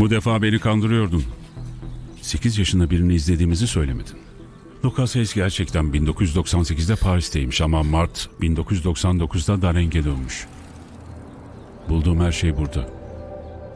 Bu defa beni kandırıyordun. 8 yaşında birini izlediğimizi söylemedin. Lucas Hayes gerçekten 1998'de Paris'teymiş ama Mart 1999'da Dareng'e dönmüş. Bulduğum her şey burada.